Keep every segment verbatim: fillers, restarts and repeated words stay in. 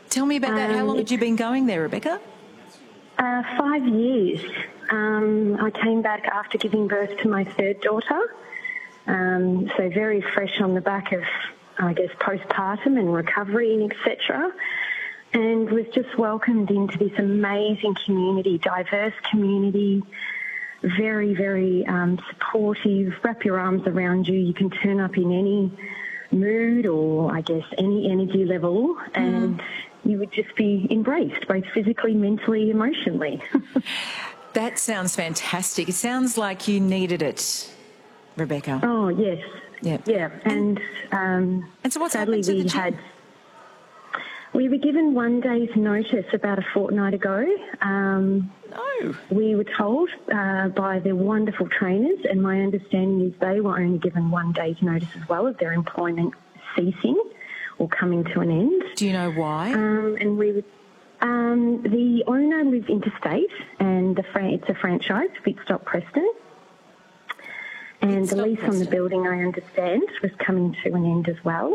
Tell me about that. How long Um, had you been going there, Rebecca? Uh, five years. Um, I came back after giving birth to my third daughter, um, so very fresh on the back of, I guess, postpartum and recovery and et cetera, and was just welcomed into this amazing community, diverse community, very, very um, supportive, wrap your arms around you. You can turn up in any mood or, I guess, any energy level, and mm. you would just be embraced, both physically, mentally, emotionally. That sounds fantastic. It sounds like you needed it, Rebecca. Oh, yes. Yeah. Yeah, and, um, and so what's sadly happened to we the gym? had... We were given one day's notice about a fortnight ago. Um, no. We were told uh, by their wonderful trainers, and my understanding is they were only given one day's notice as well of their employment ceasing or coming to an end. Do you know why? Um, and we, um, the owner lives interstate, and the fran- it's a franchise, Fitstop Preston. And Fitstop the lease Preston. on the building, I understand, was coming to an end as well.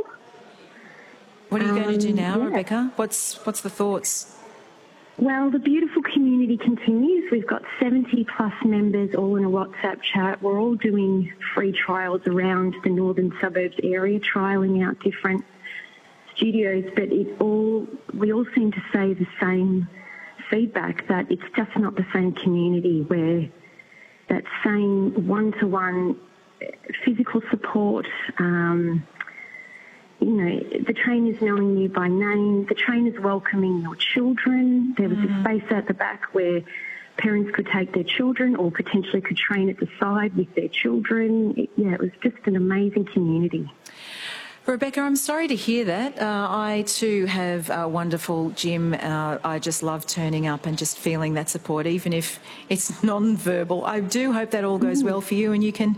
What are you um, going to do now, yeah. Rebecca? What's what's the thoughts? Well, the beautiful community continues. We've got seventy plus members all in a WhatsApp chat. We're all doing free trials around the northern suburbs area, trialling out different studios, but it all we all seem to say the same feedback, that it's just not the same community where that same one-to-one physical support, um, you know, the trainers knowing you by name, the trainers welcoming your children. There was mm. a space at the back where parents could take their children or potentially could train at the side with their children. It, yeah, it was just an amazing community. Rebecca, I'm sorry to hear that. Uh, I too have a wonderful gym. Uh, I just love turning up and just feeling that support, even if it's non-verbal. I do hope that all goes mm. well for you and you can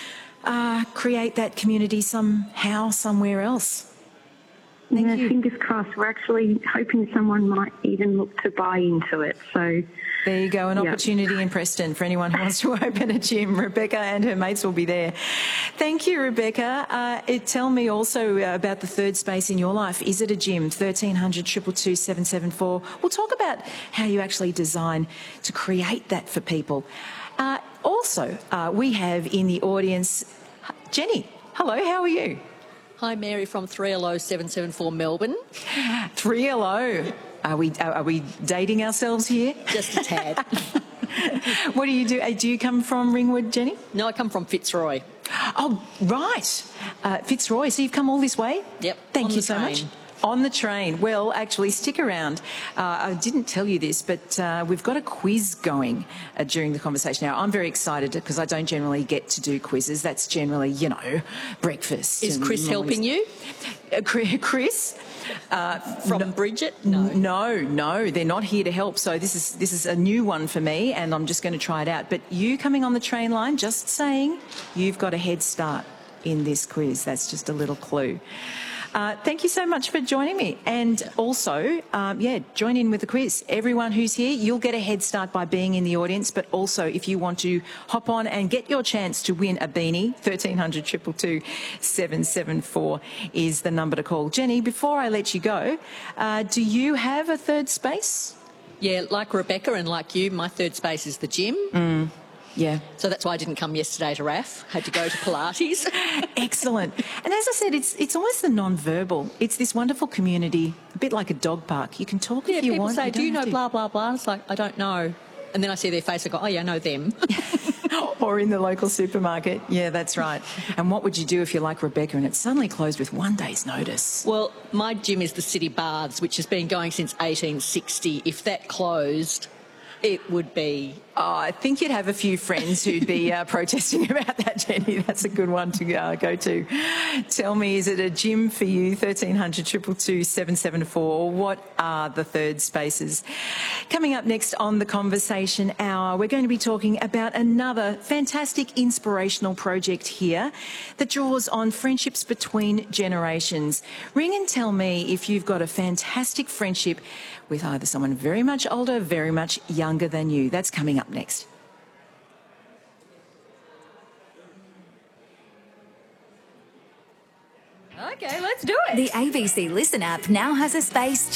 uh, create that community somehow, somewhere else. Thank yeah, you. Fingers crossed. We're actually hoping someone might even look to buy into it. So there you go, an yep. opportunity in Preston for anyone who wants to open a gym. Rebecca and her mates will be there. Thank you, Rebecca. Uh, it, tell me also uh, about the third space in your life. Is it a gym? thirteen hundred, two two two, seven seven four. We'll talk about how you actually design to create that for people. Uh, also, uh, we have in the audience Jenny. Hello, how are you? Hi, Mary from three L O seven seven four Melbourne. three L O. Are we are we dating ourselves here? Just a tad. What do you do? Do you come from Ringwood, Jenny? No, I come from Fitzroy. Oh, right. Uh, Fitzroy. So you've come all this way? Yep. Thank you so much. On the train. Well, actually, stick around. Uh, I didn't tell you this, but uh, we've got a quiz going uh, during the conversation. Now, I'm very excited because I don't generally get to do quizzes. That's generally, you know, breakfast. Is Chris helping you? Uh, Chris? Uh, From no, Bridget? No. no, no, they're not here to help. So this is this is a new one for me, and I'm just going to try it out. But you coming on the train line, just saying, you've got a head start in this quiz. That's just a little clue. Uh, thank you so much for joining me. And also, um, yeah, join in with the quiz. Everyone who's here, you'll get a head start by being in the audience. But also, if you want to hop on and get your chance to win a beanie, thirteen hundred, two two two, seven seven four is the number to call. Jenny, before I let you go, uh, do you have a third space? Yeah, like Rebecca and like you, my third space is the gym. Mm. Yeah. So that's why I didn't come yesterday to R A F. Had to go to Pilates. Excellent. And as I said, it's it's almost the non-verbal. It's this wonderful community, a bit like a dog park. You can talk yeah, if you people want. say, you do you know to. blah, blah, blah? It's like, I don't know. And then I see their face, I go, oh, yeah, I know them. Or in the local supermarket. Yeah, that's right. And what would you do if you're like Rebecca and it's suddenly closed with one day's notice? Well, my gym is the City Baths, which has been going since eighteen sixty. If that closed, it would be... Oh, I think you'd have a few friends who'd be uh, protesting about that, Jenny. That's a good one to uh, go to. Tell me, is it a gym for you, thirteen hundred, two two two, seven seven four? What are the third spaces? Coming up next on the Conversation Hour, we're going to be talking about another fantastic inspirational project here that draws on friendships between generations. Ring and tell me if you've got a fantastic friendship with either someone very much older, very much younger than you. That's coming up next. Okay, let's do it. The A B C Listen app now has a space